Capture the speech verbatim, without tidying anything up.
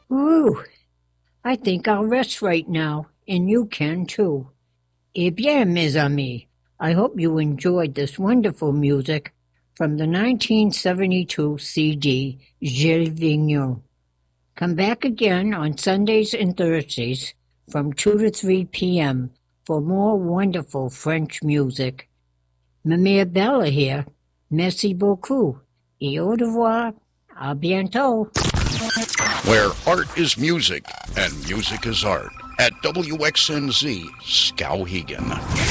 Ooh, I think I'll rest right now, and you can too. Eh bien, mes amis, I hope you enjoyed this wonderful music from the nineteen seventy-two C D Gilles Vigneault. Come back again on Sundays and Thursdays from two to three p.m. for more wonderful French music. Ma mère Bella here. Merci beaucoup. Et au revoir. À bientôt. Where art is music and music is art. At W X N Z Skowhegan.